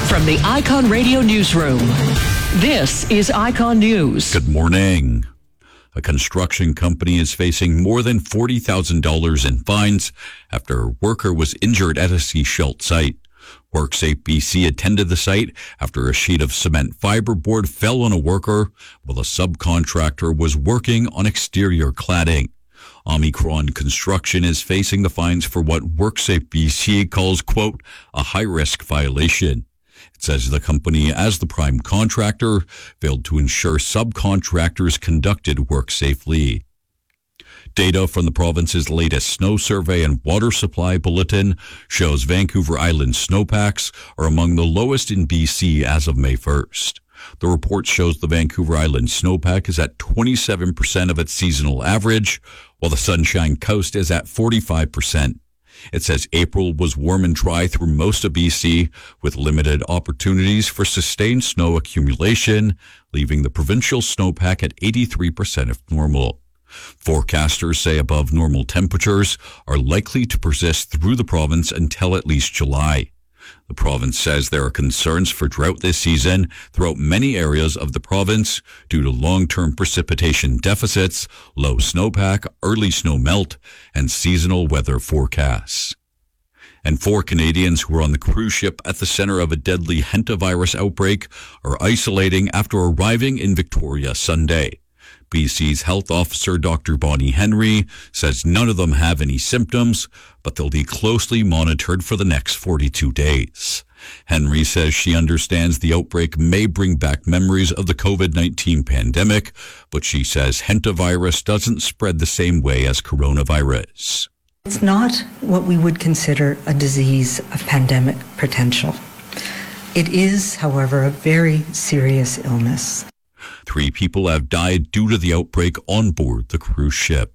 From the Icon Radio Newsroom, this is Icon News. Good morning. A construction company is facing more than $40,000 in fines after a worker was injured at a Seashelt site. WorkSafe BC attended the site after a sheet of cement fiberboard fell on a worker while a subcontractor was working on exterior cladding. Omicron Construction is facing the fines for what WorkSafe BC calls, quote, a high-risk violation. It says the company, as the prime contractor, failed to ensure subcontractors conducted work safely. Data from the province's latest snow survey and water supply bulletin shows Vancouver Island snowpacks are among the lowest in BC as of May 1st. The report shows the Vancouver Island snowpack is at 27% of its seasonal average, while the Sunshine Coast is at 45%. It says April was warm and dry through most of BC, with limited opportunities for sustained snow accumulation, leaving the provincial snowpack at 83% of normal. Forecasters say above normal temperatures are likely to persist through the province until at least July. The province says there are concerns for drought this season throughout many areas of the province due to long-term precipitation deficits, low snowpack, early snow melt, and seasonal weather forecasts. And 4 Canadians who were on the cruise ship at the center of a deadly hantavirus outbreak are isolating after arriving in Victoria Sunday. BC's health officer, Dr. Bonnie Henry, says none of them have any symptoms, but they'll be closely monitored for the next 42 days. Henry says she understands the outbreak may bring back memories of the COVID-19 pandemic, but she says hantavirus doesn't spread the same way as coronavirus. It's not what we would consider a disease of pandemic potential. It is, however, a very serious illness. 3 people have died due to the outbreak on board the cruise ship.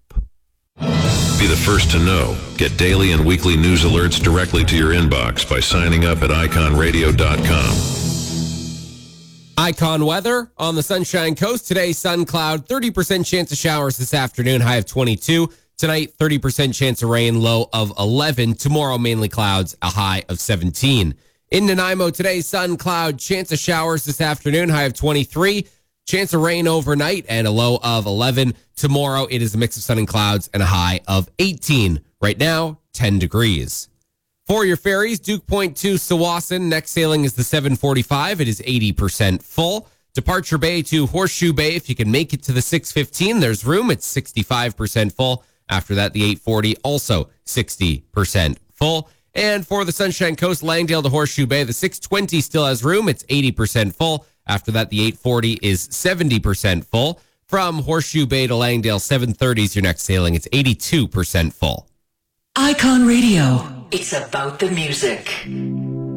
Be the first to know. Get daily and weekly news alerts directly to your inbox by signing up at iconradio.com. Icon weather on the Sunshine Coast. Today, sun cloud, 30% chance of showers this afternoon, high of 22. Tonight, 30% chance of rain, low of 11. Tomorrow, mainly clouds, a high of 17. In Nanaimo today, sun cloud, chance of showers this afternoon, high of 23. Chance of rain overnight and a low of 11. Tomorrow, it is a mix of sun and clouds and a high of 18. Right now, 10 degrees. For your ferries, Duke Point to Tsawwassen. Next sailing is the 745. It is 80% full. Departure Bay to Horseshoe Bay. If you can make it to the 615, there's room. It's 65% full. After that, the 840, also 60% full. And for the Sunshine Coast, Langdale to Horseshoe Bay, the 620 still has room. It's 80% full. After that, the 840 is 70% full. From Horseshoe Bay to Langdale, 730 is your next sailing. It's 82% full. Icon Radio. It's about the music.